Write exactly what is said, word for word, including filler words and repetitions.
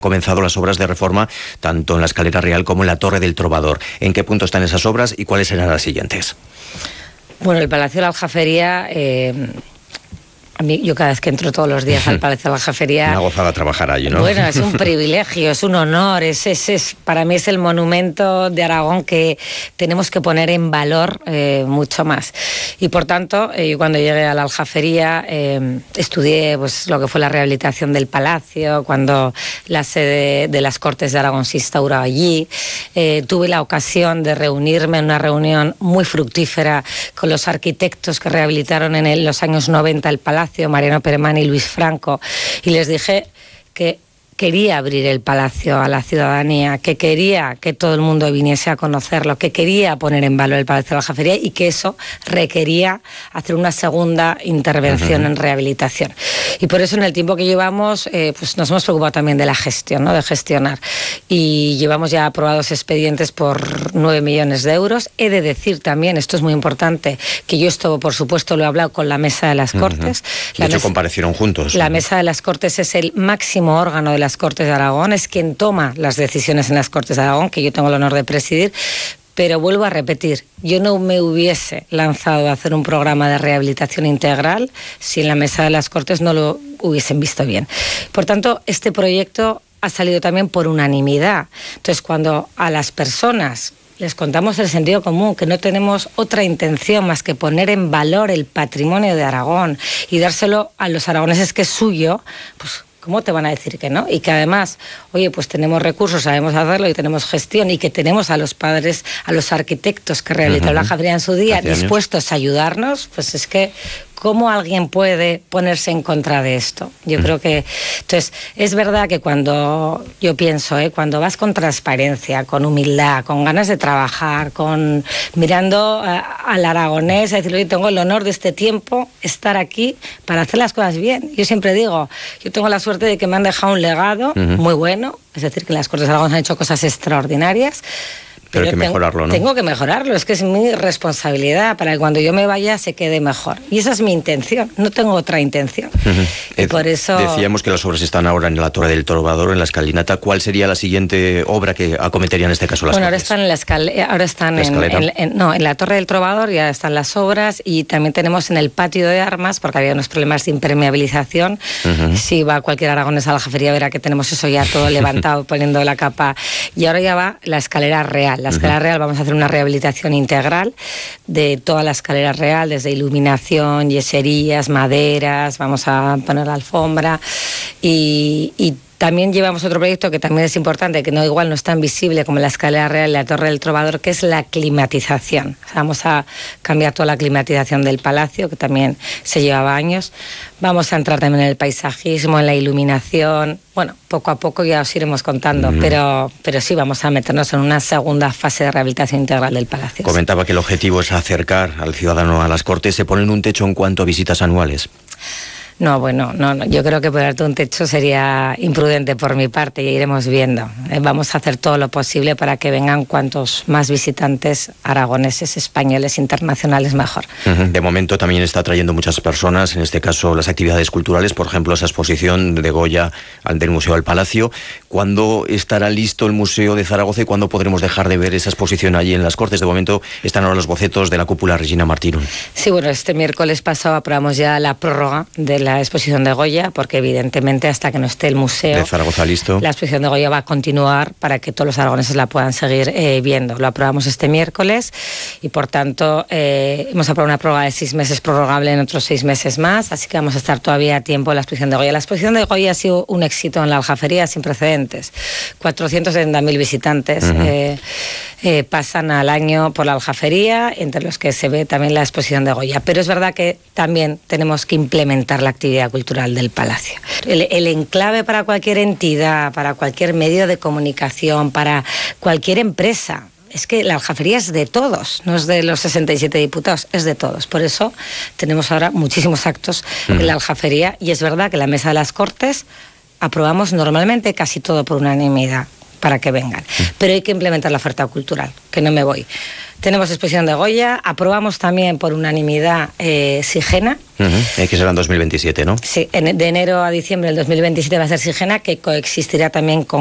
comenzado las obras de reforma tanto en la Escalera Real como en la Torre del Trovador. ¿En qué punto están esas obras y cuáles serán las siguientes? Bueno, el Palacio de la Aljafería... Eh... A mí, yo cada vez que entro todos los días al Palacio de la Aljafería... Una gozada trabajar allí, ¿no? Bueno, es un privilegio, es un honor, es, es, es, para mí es el monumento de Aragón que tenemos que poner en valor eh, mucho más. Y por tanto, eh, yo cuando llegué a la Aljafería eh, estudié pues, lo que fue la rehabilitación del palacio, cuando la sede de las Cortes de Aragón se instauró allí. Eh, tuve la ocasión de reunirme en una reunión muy fructífera con los arquitectos que rehabilitaron en el, los años noventa el palacio, Mariano Peremán y Luis Franco, y les dije que quería abrir el palacio a la ciudadanía, que quería que todo el mundo viniese a conocerlo, que quería poner en valor el Palacio de la Aljafería y que eso requería hacer una segunda intervención uh-huh. en rehabilitación. Y por eso en el tiempo que llevamos eh, pues nos hemos preocupado también de la gestión, ¿no? de gestionar. Y llevamos ya aprobados expedientes por nueve millones de euros. He de decir también, esto es muy importante, que yo esto por supuesto lo he hablado con la Mesa de las Cortes. Uh-huh. De hecho mesa, comparecieron juntos. La Mesa de las Cortes es el máximo órgano de las Cortes de Aragón, es quien toma las decisiones en las Cortes de Aragón, que yo tengo el honor de presidir, pero vuelvo a repetir, yo no me hubiese lanzado a hacer un programa de rehabilitación integral si en la Mesa de las Cortes no lo hubiesen visto bien. Por tanto, este proyecto ha salido también por unanimidad. Entonces, cuando a las personas les contamos el sentido común, que no tenemos otra intención más que poner en valor el patrimonio de Aragón y dárselo a los aragoneses que es suyo, pues ¿cómo te van a decir que no? Y que además, oye, pues tenemos recursos, sabemos hacerlo y tenemos gestión y que tenemos a los padres, a los arquitectos que rehabilitaron uh-huh. la Aljafería en su día Hace dispuestos años. a ayudarnos, pues es que ¿cómo alguien puede ponerse en contra de esto? Yo uh-huh. creo que... Entonces, es verdad que cuando yo pienso, ¿eh? cuando vas con transparencia, con humildad, con ganas de trabajar, con mirando a, al aragonés, a decirle, oye, tengo el honor de este tiempo estar aquí para hacer las cosas bien. Yo siempre digo, yo tengo la suerte de que me han dejado un legado uh-huh. muy bueno, es decir, que las Cortes de Aragón han hecho cosas extraordinarias, Pero hay que mejorarlo, ¿no? Tengo que mejorarlo, es que es mi responsabilidad para que cuando yo me vaya se quede mejor. Y esa es mi intención, no tengo otra intención. Uh-huh. Y eh, por eso... Decíamos que las obras están ahora en la Torre del Trovador, en la escalinata. ¿Cuál sería la siguiente obra que acometiría en este caso las Bueno, ahora Cortes? están en la escalera, ahora están ¿La en, en, en, no, en la Torre del Trovador ya están las obras y también tenemos en el patio de armas, porque había unos problemas de impermeabilización. Uh-huh. Si va cualquier aragonés a la Aljafería verá que tenemos eso ya todo levantado, poniendo la capa. Y ahora ya va la escalera real. La escalera uh-huh. real vamos a hacer una rehabilitación integral de toda la escalera real, desde iluminación, yeserías, maderas, vamos a poner la alfombra y, y también llevamos otro proyecto que también es importante, que no igual no es tan visible como la escalera real y la Torre del Trovador, que es la climatización. O sea, vamos a cambiar toda la climatización del palacio, que también se llevaba años. Vamos a entrar también en el paisajismo, en la iluminación. Bueno, poco a poco ya os iremos contando, mm. pero, pero sí vamos a meternos en una segunda fase de rehabilitación integral del palacio. Comentaba que el objetivo es acercar al ciudadano a las Cortes. ¿Se ponen un techo en cuanto a visitas anuales? No, bueno, no, no, yo creo que ponerte un techo sería imprudente por mi parte, y iremos viendo. Eh, vamos a hacer todo lo posible para que vengan cuantos más visitantes aragoneses, españoles, internacionales, mejor. Uh-huh. De momento también está atrayendo muchas personas, en este caso las actividades culturales, por ejemplo, esa exposición de Goya del Museo del Palacio. ¿Cuándo estará listo el Museo de Zaragoza y cuándo podremos dejar de ver esa exposición allí en las Cortes? De momento están ahora los bocetos de la cúpula Regina Martínez. Sí, bueno, este miércoles pasado aprobamos ya la prórroga de la exposición de Goya, porque evidentemente hasta que no esté el museo de Zaragoza listo, la exposición de Goya va a continuar para que todos los aragoneses la puedan seguir eh, viendo. Lo aprobamos este miércoles y por tanto eh, hemos aprobado una prórroga de seis meses prorrogable en otros seis meses más, así que vamos a estar todavía a tiempo en la exposición de Goya. La exposición de Goya ha sido un éxito en la Aljafería sin precedentes. cuatrocientos setenta mil visitantes uh-huh. eh, eh, pasan al año por la Aljafería, entre los que se ve también la exposición de Goya. Pero es verdad que también tenemos que implementar la actividad cultural del Palacio. El, el enclave para cualquier entidad, para cualquier medio de comunicación, para cualquier empresa. Es que la Aljafería es de todos, no es de los sesenta y siete diputados, es de todos. Por eso tenemos ahora muchísimos actos mm. en la Aljafería y es verdad que en la Mesa de las Cortes aprobamos normalmente casi todo por unanimidad. para que vengan. Pero hay que implementar la oferta cultural, que no me voy. Tenemos exposición de Goya, aprobamos también por unanimidad eh, Sigena. Uh-huh. Que será en dos mil veintisiete, ¿no? Sí, en, de enero a diciembre del dos mil veintisiete va a ser Sigena, que coexistirá también con